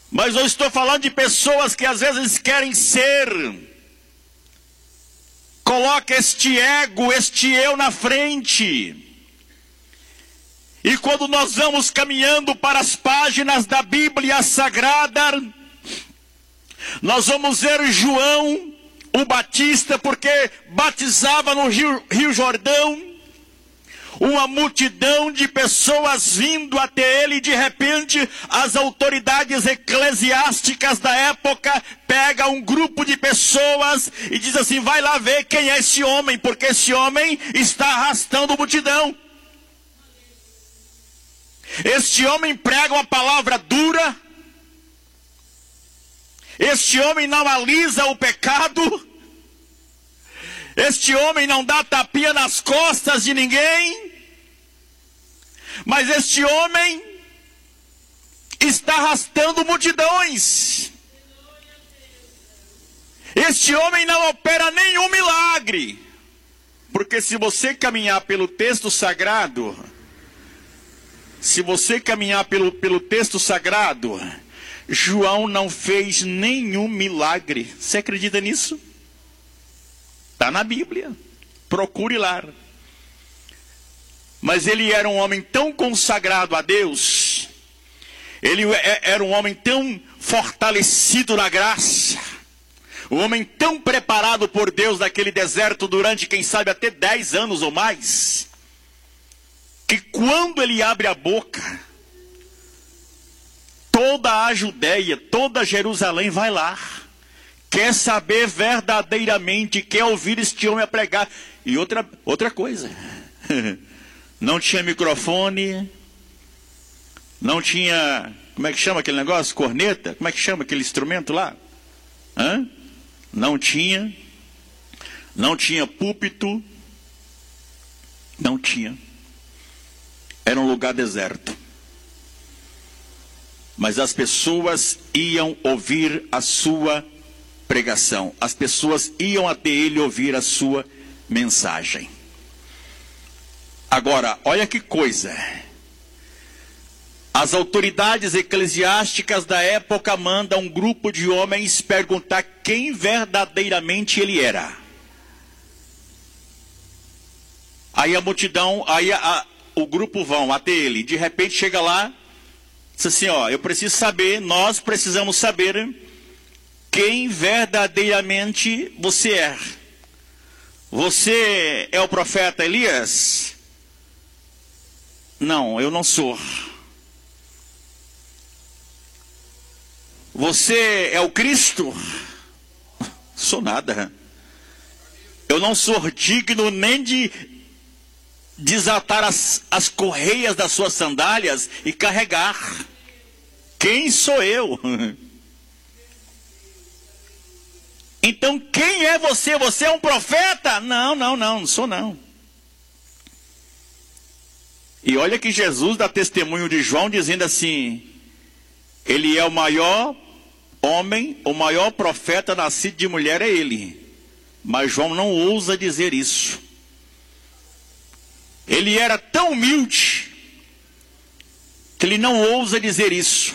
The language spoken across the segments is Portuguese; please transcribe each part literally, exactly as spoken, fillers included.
Mas eu estou falando de pessoas que às vezes querem ser. Coloca este ego, este eu na frente. E quando nós vamos caminhando para as páginas da Bíblia Sagrada, nós vamos ver João, o Batista, porque batizava no Rio, Rio Jordão, uma multidão de pessoas vindo até ele, e de repente as autoridades eclesiásticas da época pegam um grupo de pessoas e diz assim: vai lá ver quem é esse homem, porque esse homem está arrastando multidão. Este homem prega uma palavra dura, este homem não alisa o pecado, este homem não dá tapinha nas costas de ninguém, mas este homem está arrastando multidões. Este homem não opera nenhum milagre, porque se você caminhar pelo texto sagrado, se você caminhar pelo, pelo texto sagrado, João não fez nenhum milagre. Você acredita nisso? Está na Bíblia, procure lá. Mas ele era um homem tão consagrado a Deus, ele era um homem tão fortalecido na graça, um homem tão preparado por Deus naquele deserto durante, quem sabe, até dez anos ou mais, que quando ele abre a boca, toda a Judéia, toda Jerusalém vai lá. Quer saber verdadeiramente, quer ouvir este homem a pregar. E outra, outra coisa, não tinha microfone, não tinha, como é que chama aquele negócio? Corneta? Como é que chama aquele instrumento lá? Hã? Não tinha, não tinha púlpito, não tinha. Era um lugar deserto. Mas as pessoas iam ouvir a sua pregação. As pessoas iam até ele ouvir a sua mensagem. Agora, olha que coisa. As autoridades eclesiásticas da época mandam um grupo de homens perguntar quem verdadeiramente ele era. Aí a multidão, aí a, a, o grupo vão até ele. De repente chega lá, diz assim: ó, eu preciso saber, nós precisamos saber quem verdadeiramente você é. Você é o profeta Elias? Não, eu não sou. Você é o Cristo? Sou nada. Eu não sou digno nem de desatar as, as correias das suas sandálias e carregar. Quem sou eu? Então quem é você? Você é um profeta? Não, não, não, não sou não. E olha que Jesus dá testemunho de João dizendo assim: ele é o maior homem, o maior profeta nascido de mulher é ele. Mas João não ousa dizer isso. Ele era tão humilde que ele não ousa dizer isso.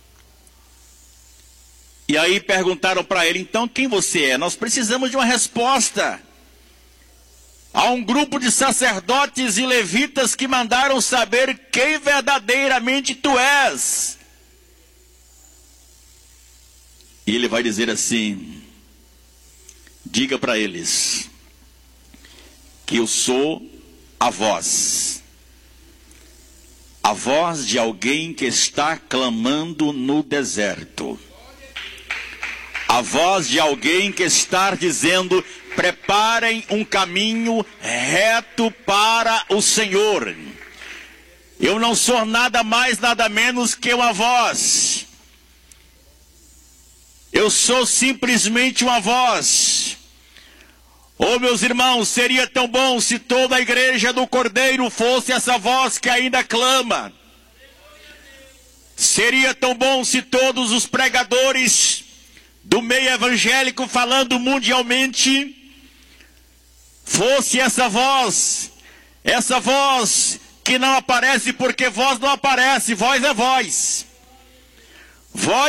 E aí perguntaram para ele: então quem você é? Nós precisamos de uma resposta. Há um grupo de sacerdotes e levitas que mandaram saber quem verdadeiramente tu és. E ele vai dizer assim: diga para eles que eu sou a voz, a voz de alguém que está clamando no deserto, a voz de alguém que está dizendo: preparem um caminho reto para o Senhor. Eu não sou nada mais, nada menos que uma voz. Eu sou simplesmente uma voz. Oh, meus irmãos, seria tão bom se toda a igreja do Cordeiro fosse essa voz que ainda clama. Seria tão bom se todos os pregadores do meio evangélico, falando mundialmente, fosse essa voz, essa voz que não aparece porque voz não aparece, voz é voz. Voz